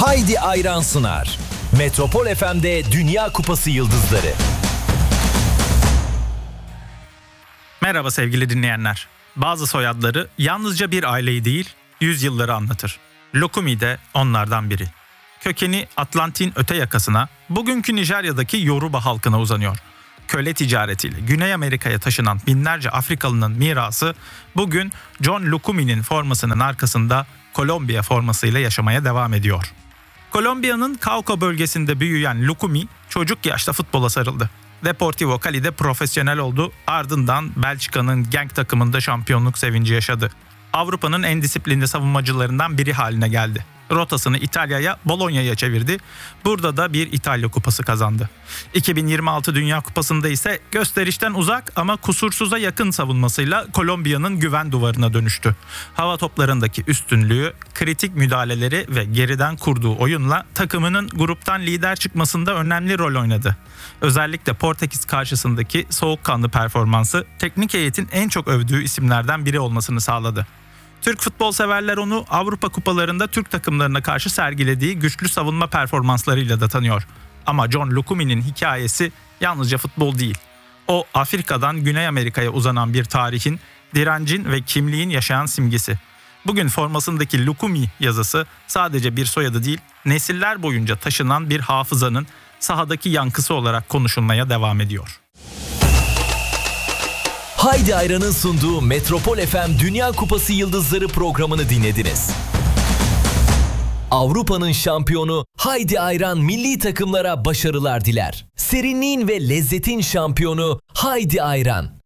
Haydi Ayran sunar. Metropol FM'de Dünya Kupası Yıldızları. Merhaba sevgili dinleyenler. Bazı soyadları yalnızca bir aileyi değil, yüzyılları anlatır. Lukumi de onlardan biri. Kökeni Atlantik'in öte yakasına, bugünkü Nijerya'daki Yoruba halkına uzanıyor. Köle ticaretiyle Güney Amerika'ya taşınan binlerce Afrikalının mirası bugün John Lukumi'nin formasının arkasında Kolombiya formasıyla yaşamaya devam ediyor. Kolombiya'nın Cauca bölgesinde büyüyen Lukumi çocuk yaşta futbola sarıldı. Deportivo Cali'de profesyonel oldu, ardından Belçika'nın Genk takımında şampiyonluk sevinci yaşadı. Avrupa'nın en disiplinli savunmacılarından biri haline geldi. Rotasını İtalya'ya, Bologna'ya çevirdi. Burada da bir İtalya kupası kazandı. 2026 Dünya Kupası'nda ise gösterişten uzak ama kusursuza yakın savunmasıyla Kolombiya'nın güven duvarına dönüştü. Hava toplarındaki üstünlüğü, kritik müdahaleleri ve geriden kurduğu oyunla takımının gruptan lider çıkmasında önemli rol oynadı. Özellikle Portekiz karşısındaki soğukkanlı performansı teknik heyetin en çok övdüğü isimlerden biri olmasını sağladı. Türk futbol severler onu Avrupa kupalarında Türk takımlarına karşı sergilediği güçlü savunma performanslarıyla da tanıyor. Ama John Lukumi'nin hikayesi yalnızca futbol değil. O Afrika'dan Güney Amerika'ya uzanan bir tarihin, direncin ve kimliğin yaşayan simgesi. Bugün formasındaki Lukumi yazısı sadece bir soyadı değil, nesiller boyunca taşınan bir hafızanın sahadaki yankısı olarak konuşulmaya devam ediyor. Haydi Ayran'ın sunduğu Metropol FM Dünya Kupası Yıldızları programını dinlediniz. Avrupa'nın şampiyonu Haydi Ayran milli takımlara başarılar diler. Serinliğin ve lezzetin şampiyonu Haydi Ayran.